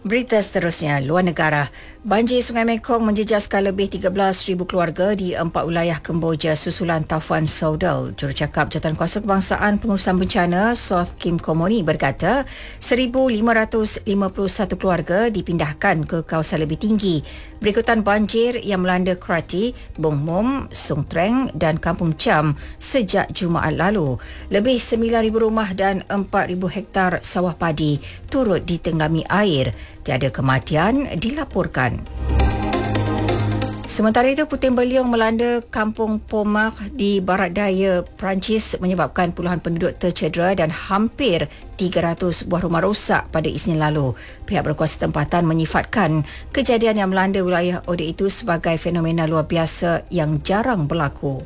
Berita seterusnya, luar negara. Banjir Sungai Mekong menjejaskan lebih 13,000 keluarga di 4 wilayah Kemboja susulan taufan Saudal. Jurucakap Jawatankuasa Kebangsaan Pengurusan Bencana, South Kim Komoni berkata, 1,551 keluarga dipindahkan ke kawasan lebih tinggi berikutan banjir yang melanda Krati, Bong Mom, Sung Treng dan Kampung Cham sejak Jumaat lalu. Lebih 9,000 rumah dan 4,000 hektar sawah padi turut ditenggami air. Tiada kematian dilaporkan. Sementara itu, puting beliung melanda Kampung Pomar di barat daya Perancis menyebabkan puluhan penduduk tercedera dan hampir 300 buah rumah rosak pada Isnin lalu. Pihak berkuasa tempatan menyifatkan kejadian yang melanda wilayah Odet itu sebagai fenomena luar biasa yang jarang berlaku.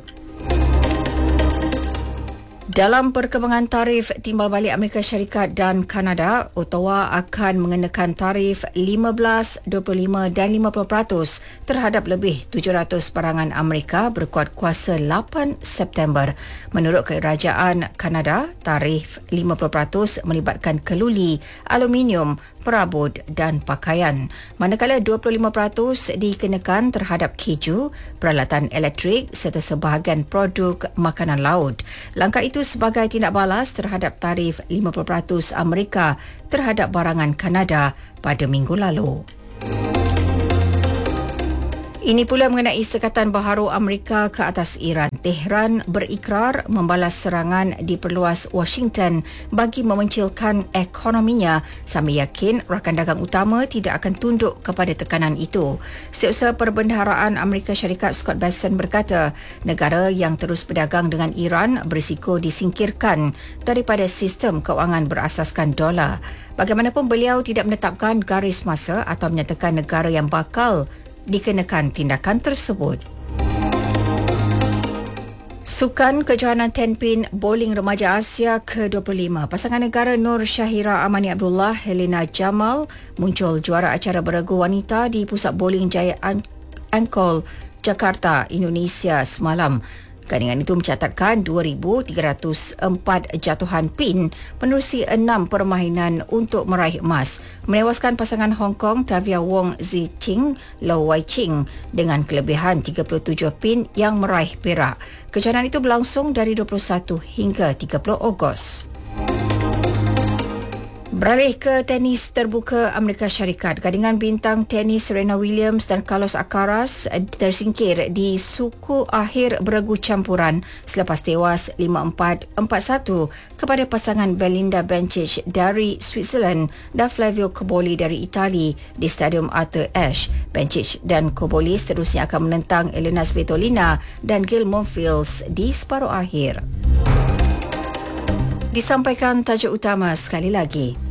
Dalam perkembangan tarif timbal balik Amerika Syarikat dan Kanada, Ottawa akan mengenakan tarif 15, 25 dan 50% terhadap lebih 700 barangan Amerika berkuat kuasa 8 September. Menurut Kerajaan Kanada, tarif 50% melibatkan keluli, aluminium, perabot dan pakaian. Manakala 25% dikenakan terhadap keju, peralatan elektrik serta sebahagian produk makanan laut. Langkah itu sebagai tindak balas terhadap tarif 50% Amerika terhadap barangan Kanada pada minggu lalu. Ini pula mengenai sekatan baharu Amerika ke atas Iran. Tehran berikrar membalas serangan di perluas Washington bagi memencilkan ekonominya sambil yakin rakan dagang utama tidak akan tunduk kepada tekanan itu. Setiausaha Perbendaharaan Amerika Syarikat Scott Bessent berkata, negara yang terus berdagang dengan Iran berisiko disingkirkan daripada sistem kewangan berasaskan dolar. Bagaimanapun, beliau tidak menetapkan garis masa atau menyatakan negara yang bakal dikenakan tindakan tersebut. Sukan Kejohanan Tenpin Bowling Remaja Asia ke-25, pasangan negara Nur Syahira Amani Abdullah Helena Jamal muncul juara acara beregu wanita di Pusat Bowling Jaya Angkol, Jakarta, Indonesia semalam. Gandingan itu mencatatkan 2,304 jatuhan pin menerusi 6 permainan untuk meraih emas, menewaskan pasangan Hong Kong Tavia Wong Zi Ching, Low Wai Ching dengan kelebihan 37 pin yang meraih perak. Kejohanan itu berlangsung dari 21 hingga 30 Ogos. Beralih ke tenis terbuka Amerika Syarikat, gandingan bintang tenis Serena Williams dan Carlos Alcaraz tersingkir di suku akhir beregu campuran selepas tewas 5-4, 4-1 kepada pasangan Belinda Bencic dari Switzerland dan Flavio Cobolli dari Itali di Stadium Arthur Ashe. Bencic dan Cobolli seterusnya akan menentang Elena Svitolina dan Gail Monfils di separuh akhir. Disampaikan tajuk utama sekali lagi.